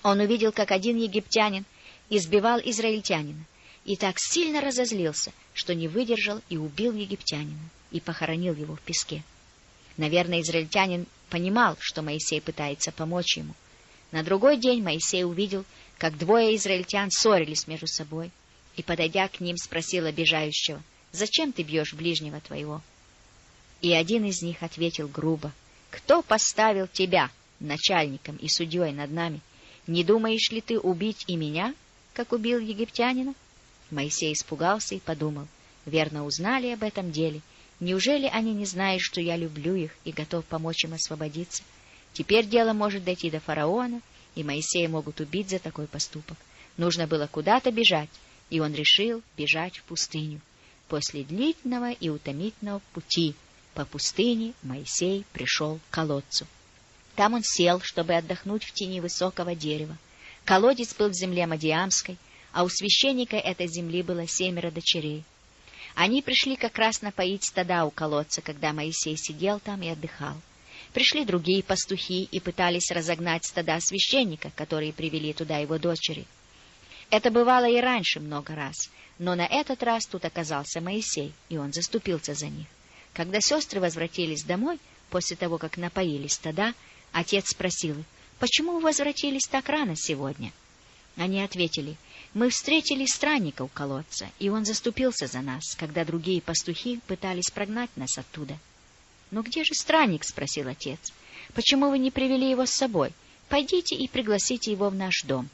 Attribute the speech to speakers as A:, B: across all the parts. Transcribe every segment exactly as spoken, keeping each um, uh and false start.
A: Он увидел, как один египтянин избивал израильтянина, и так сильно разозлился, что не выдержал и убил египтянина, и похоронил его в песке. Наверное, израильтянин понимал, что Моисей пытается помочь ему. На другой день Моисей увидел, как двое израильтян ссорились между собой, и, подойдя к ним, спросил обижающего: «Зачем ты бьешь ближнего твоего?» И один из них ответил грубо: «Кто поставил тебя начальником и судьей над нами? Не думаешь ли ты убить и меня, как убил египтянина?» Моисей испугался и подумал: верно узнали об этом деле. Неужели они не знают, что я люблю их и готов помочь им освободиться? Теперь дело может дойти до фараона, и Моисея могут убить за такой поступок. Нужно было куда-то бежать, и он решил бежать в пустыню. После длительного и утомительного пути по пустыне Моисей пришел к колодцу. Там он сел, чтобы отдохнуть в тени высокого дерева. Колодец был в земле Мадиамской, а у священника этой земли было семеро дочерей. Они пришли как раз напоить стада у колодца, когда Моисей сидел там и отдыхал. Пришли другие пастухи и пытались разогнать стада священника, которые привели туда его дочери. Это бывало и раньше много раз, но на этот раз тут оказался Моисей, и он заступился за них. Когда сестры возвратились домой, после того, как напоили стада, отец спросил их: «Почему вы возвратились так рано сегодня?» Они ответили: «Мы встретили странника у колодца, и он заступился за нас, когда другие пастухи пытались прогнать нас оттуда». «Но где же странник?» — спросил отец. «Почему вы не привели его с собой? Пойдите и пригласите его в наш дом».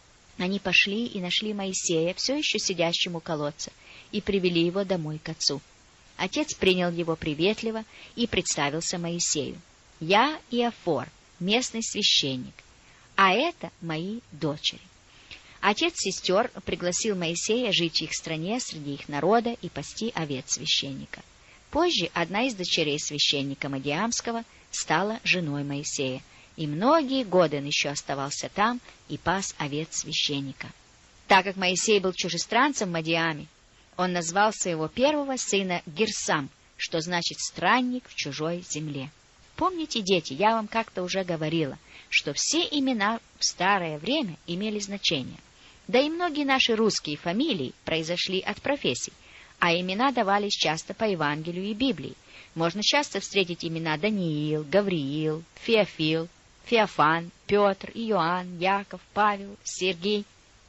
A: Они пошли и нашли Моисея, все еще сидящим у колодца, и привели его домой к отцу. Отец принял его приветливо и представился Моисею: «Я Иофор, местный священник, а это мои дочери». Отец сестер пригласил Моисея жить в их стране среди их народа и пасти овец священника. Позже одна из дочерей священника Мадиамского стала женой Моисея, и многие годы он еще оставался там и пас овец священника. Так как Моисей был чужестранцем в Мадиаме, он назвал своего первого сына Герсам, что значит «странник в чужой земле». Помните, дети, я вам как-то уже говорила, что все имена в старое время имели значение. Да и многие наши русские фамилии произошли от профессий, а имена давались часто по Евангелию и Библии. Можно часто встретить имена Даниил, Гавриил, Феофил, Феофан, Петр, Иоанн, Яков, Павел, Сергей.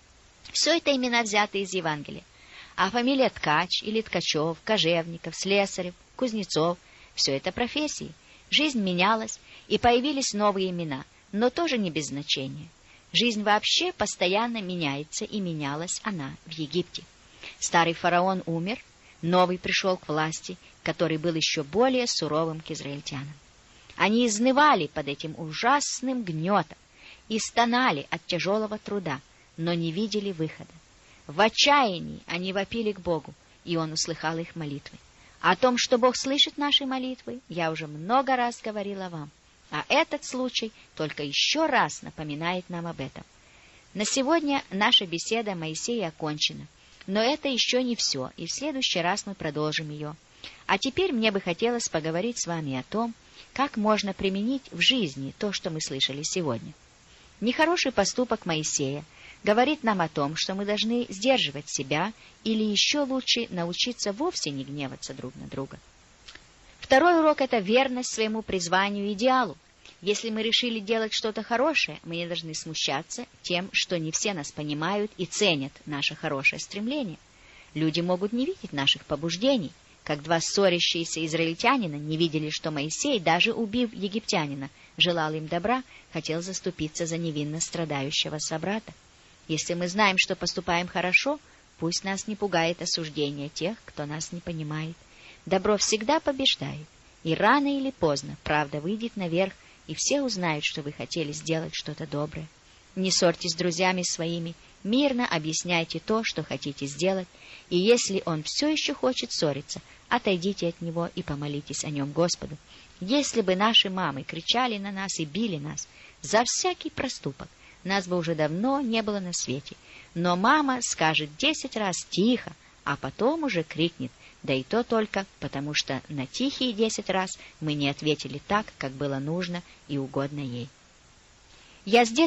A: Все это имена взяты из Евангелия. А фамилия Ткач или Ткачев, Кожевников, Слесарев, Кузнецов — все это профессии. Жизнь менялась, и появились новые имена, но тоже не без значения. Жизнь вообще постоянно меняется, и менялась она в Египте. Старый фараон умер, новый пришел к власти, который был еще более суровым к израильтянам. Они изнывали под этим ужасным гнетом и стонали от тяжелого труда, но не видели выхода. В отчаянии они вопили к Богу, и Он услыхал их молитвы. О том, что Бог слышит наши молитвы, я уже много раз говорила вам, а этот случай только еще раз напоминает нам об этом. На сегодня наша беседа о Моисее окончена, но это еще не все, и в следующий раз мы продолжим ее. А теперь мне бы хотелось поговорить с вами о том, как можно применить в жизни то, что мы слышали сегодня. Нехороший поступок Моисея говорит нам о том, что мы должны сдерживать себя или еще лучше научиться вовсе не гневаться друг на друга. Второй урок — это верность своему призванию и идеалу. Если мы решили делать что-то хорошее, мы не должны смущаться тем, что не все нас понимают и ценят наше хорошее стремление. Люди могут не видеть наших побуждений, как два ссорящиеся израильтянина не видели, что Моисей, даже убив египтянина, желал им добра, хотел заступиться за невинно страдающего собрата. Если мы знаем, что поступаем хорошо, пусть нас не пугает осуждение тех, кто нас не понимает. Добро всегда побеждает, и рано или поздно правда выйдет наверх, и все узнают, что вы хотели сделать что-то доброе. Не ссорьтесь с друзьями своими, мирно объясняйте то, что хотите сделать, и если он все еще хочет ссориться, отойдите от него и помолитесь о нем Господу. Если бы наши мамы кричали на нас и били нас за всякий проступок, нас бы уже давно не было на свете. Но мама скажет десять раз «тихо», а потом уже крикнет, да и то только потому, что на тихие десять раз мы не ответили так, как было нужно и угодно ей. Я с детства